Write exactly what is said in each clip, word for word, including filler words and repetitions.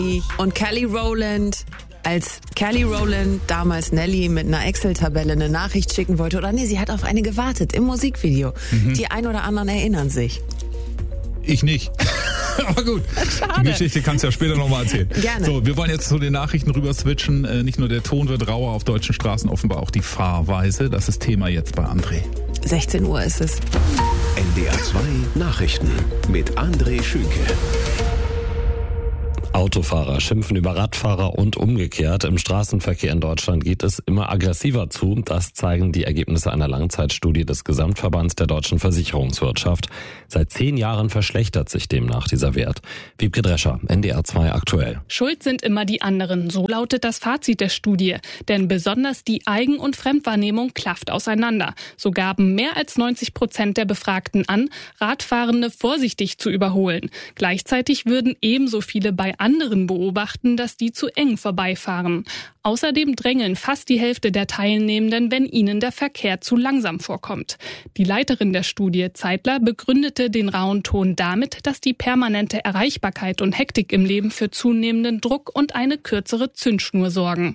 Und Kelly Rowland, als Kelly Rowland damals Nelly mit einer Excel-Tabelle eine Nachricht schicken wollte, oder nee, sie hat auf eine gewartet im Musikvideo. Mhm. Die ein oder anderen erinnern sich. Ich nicht. Aber gut, schade. Die Geschichte kannst du ja später nochmal erzählen. Gerne. So, wir wollen jetzt zu den Nachrichten rüber switchen. Äh, nicht nur der Ton wird rauer auf deutschen Straßen, offenbar auch die Fahrweise. Das ist Thema jetzt bei André. sechzehn Uhr ist es. N D R zwei Nachrichten mit André Schünke. Autofahrer schimpfen über Radfahrer und umgekehrt. Im Straßenverkehr in Deutschland geht es immer aggressiver zu. Das zeigen die Ergebnisse einer Langzeitstudie des Gesamtverbands der deutschen Versicherungswirtschaft. Seit zehn Jahren verschlechtert sich demnach dieser Wert. Wiebke Drescher, N D R zwei aktuell. Schuld sind immer die anderen, so lautet das Fazit der Studie. Denn besonders die Eigen- und Fremdwahrnehmung klafft auseinander. So gaben mehr als neunzig Prozent der Befragten an, Radfahrende vorsichtig zu überholen. Gleichzeitig würden ebenso viele bei anderen beobachten, dass die zu eng vorbeifahren. Außerdem drängeln fast die Hälfte der Teilnehmenden, wenn ihnen der Verkehr zu langsam vorkommt. Die Leiterin der Studie, Zeitler, begründete den rauen Ton damit, dass die permanente Erreichbarkeit und Hektik im Leben für zunehmenden Druck und eine kürzere Zündschnur sorgen.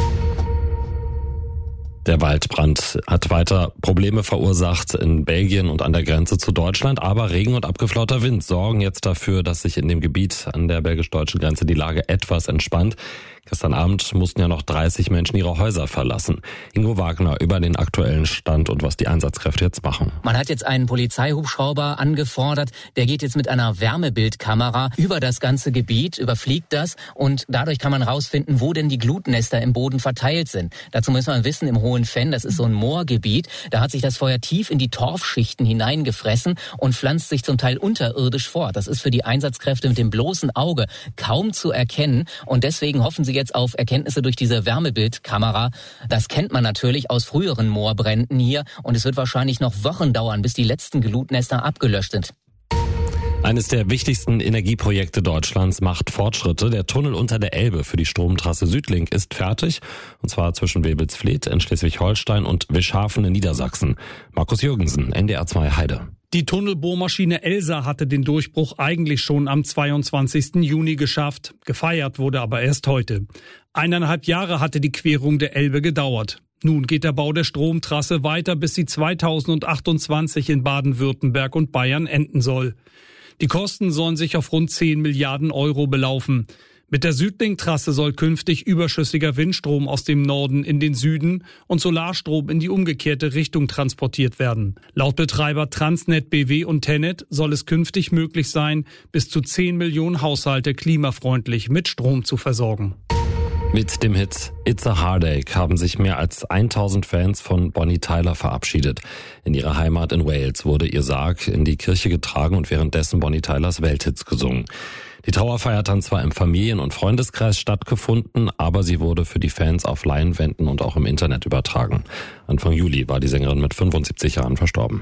Der Waldbrand hat weiter Probleme verursacht in Belgien und an der Grenze zu Deutschland, aber Regen und abgeflauter Wind sorgen jetzt dafür, dass sich in dem Gebiet an der belgisch-deutschen Grenze die Lage etwas entspannt. Gestern Abend mussten ja noch dreißig Menschen ihre Häuser verlassen. Ingo Wagner über den aktuellen Stand und was die Einsatzkräfte jetzt machen. Man hat jetzt einen Polizeihubschrauber angefordert. Der geht jetzt mit einer Wärmebildkamera über das ganze Gebiet, überfliegt das und dadurch kann man rausfinden, wo denn die Glutnester im Boden verteilt sind. Dazu muss man wissen, im Hohen Fenn, das ist so ein Moorgebiet, da hat sich das Feuer tief in die Torfschichten hineingefressen und pflanzt sich zum Teil unterirdisch fort. Das ist für die Einsatzkräfte mit dem bloßen Auge kaum zu erkennen und deswegen hoffen sie jetzt auf Erkenntnisse durch diese Wärmebildkamera. Das kennt man natürlich aus früheren Moorbränden hier und es wird wahrscheinlich noch Wochen dauern, bis die letzten Glutnester abgelöscht sind. Eines der wichtigsten Energieprojekte Deutschlands macht Fortschritte. Der Tunnel unter der Elbe für die Stromtrasse Südlink ist fertig, und zwar zwischen Wewelsfleth in Schleswig-Holstein und Wischhafen in Niedersachsen. Markus Jürgensen, N D R zwei Heide. Die Tunnelbohrmaschine Elsa hatte den Durchbruch eigentlich schon am zweiundzwanzigsten Juni geschafft. Gefeiert wurde aber erst heute. Eineinhalb Jahre hatte die Querung der Elbe gedauert. Nun geht der Bau der Stromtrasse weiter, bis sie zweitausendachtundzwanzig in Baden-Württemberg und Bayern enden soll. Die Kosten sollen sich auf rund zehn Milliarden Euro belaufen. Mit der Südlink-Trasse soll künftig überschüssiger Windstrom aus dem Norden in den Süden und Solarstrom in die umgekehrte Richtung transportiert werden. Laut Betreiber Transnet B W und Tennet soll es künftig möglich sein, bis zu zehn Millionen Haushalte klimafreundlich mit Strom zu versorgen. Mit dem Hit It's a Heartache haben sich mehr als tausend Fans von Bonnie Tyler verabschiedet. In ihrer Heimat in Wales wurde ihr Sarg in die Kirche getragen und währenddessen Bonnie Tylers Welthits gesungen. Die Trauerfeier hat dann zwar im Familien- und Freundeskreis stattgefunden, aber sie wurde für die Fans auf Leinwänden und auch im Internet übertragen. Anfang Juli war die Sängerin mit fünfundsiebzig Jahren verstorben.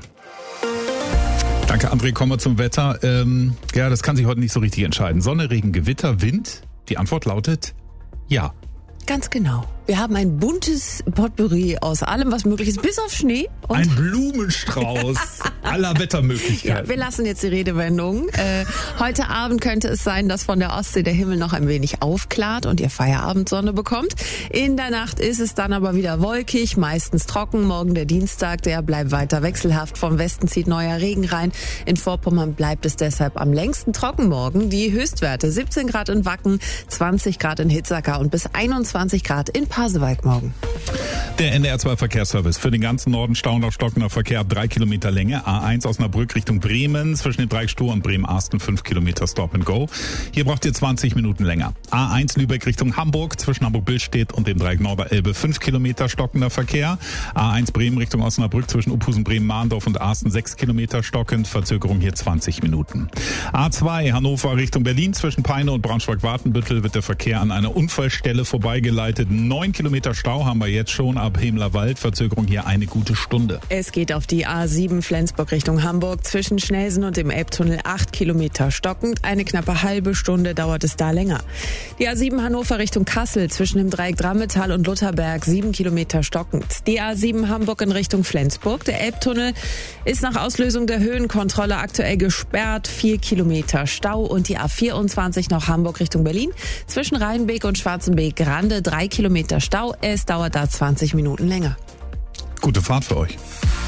Danke, André. Kommen wir zum Wetter. Ähm, ja, das kann sich heute nicht so richtig entscheiden. Sonne, Regen, Gewitter, Wind? Die Antwort lautet ja. Ganz genau. Wir haben ein buntes Potpourri aus allem, was möglich ist, bis auf Schnee. Und ein Blumenstrauß aller Wettermöglichkeiten. Ja, wir lassen jetzt die Redewendung. Äh, heute Abend könnte es sein, dass von der Ostsee der Himmel noch ein wenig aufklart und ihr Feierabendsonne bekommt. In der Nacht ist es dann aber wieder wolkig, meistens trocken. Morgen der Dienstag, der bleibt weiter wechselhaft. Vom Westen zieht neuer Regen rein. In Vorpommern bleibt es deshalb am längsten trocken morgen. Die Höchstwerte siebzehn Grad in Wacken, zwanzig Grad in Hitzacker und bis einundzwanzig Grad in Pasewalk morgen. Der N D R zwei Verkehrsservice. Für den ganzen Norden stauend auf stockender Verkehr ab drei Kilometer Länge. A eins Osnabrück Richtung Bremen. Zwischen den Dreieckstor und Bremen-Arsten fünf Kilometer Stop and Go. Hier braucht ihr zwanzig Minuten länger. A eins Lübeck Richtung Hamburg. Zwischen Hamburg-Billstedt und dem Dreieck Norderelbe fünf Kilometer stockender Verkehr. A eins Bremen Richtung Osnabrück. Zwischen Uphusen, Bremen, Mahndorf und Arsten sechs Kilometer stockend. Verzögerung hier zwanzig Minuten. A zwei Hannover Richtung Berlin. Zwischen Peine und Braunschweig-Watenbüttel wird der Verkehr an einer Unfallstelle vorbeigeleitet. neun Neun Kilometer Stau haben wir jetzt schon ab Hemler-Wald. Verzögerung hier eine gute Stunde. Es geht auf die A sieben Flensburg Richtung Hamburg. Zwischen Schnelsen und dem Elbtunnel acht Kilometer stockend. Eine knappe halbe Stunde dauert es da länger. Die A sieben Hannover Richtung Kassel. Zwischen dem Dreieck Drammetal und Lutherberg sieben Kilometer stockend. Die A sieben Hamburg in Richtung Flensburg. Der Elbtunnel ist nach Auslösung der Höhenkontrolle aktuell gesperrt. Vier Kilometer Stau. Und die A vierundzwanzig noch Hamburg Richtung Berlin. Zwischen Rheinbeek und Schwarzenbeek-Grande drei Kilometer Stau. Es dauert da zwanzig Minuten länger. Gute Fahrt für euch.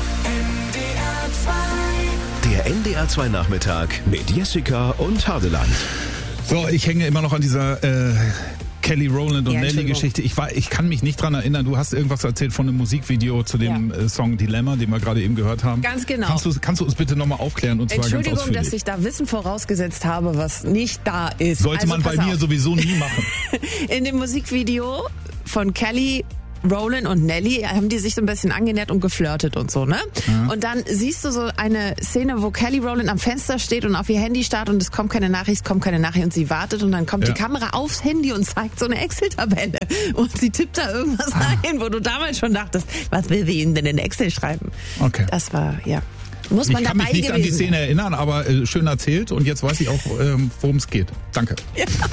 Der N D R zwei Nachmittag mit Jessica und Hardeland. So, ich hänge immer noch an dieser äh, Kelly Rowland und Ja, Nelly Geschichte. Ich war, ich kann mich nicht dran erinnern. Du hast irgendwas erzählt von einem Musikvideo zu dem Ja. äh, Song Dilemma, den wir gerade eben gehört haben. Ganz genau. Kannst du, kannst du uns bitte nochmal aufklären und zwar ganz Entschuldigung, ausführlich? dass ich da Wissen vorausgesetzt habe, was nicht da ist. Sollte also, man bei pass mir auf. sowieso nie machen. In dem Musikvideo von Kelly, Rowland und Nelly haben die sich so ein bisschen angenähert und geflirtet und so, ne? Ja. Und dann siehst du so eine Szene, wo Kelly Rowland am Fenster steht und auf ihr Handy starrt und es kommt keine Nachricht, es kommt keine Nachricht und sie wartet und dann kommt Ja. die Kamera aufs Handy und zeigt so eine Excel-Tabelle und sie tippt da irgendwas Ah. ein, wo du damals schon dachtest, was will sie ihnen denn in Excel schreiben? Okay. Das war, ja. Muss man Ich kann dabei mich nicht gewesen an die Szene erinnern, aber äh, schön erzählt und jetzt weiß ich auch, ähm, worum es geht. Danke. Ja.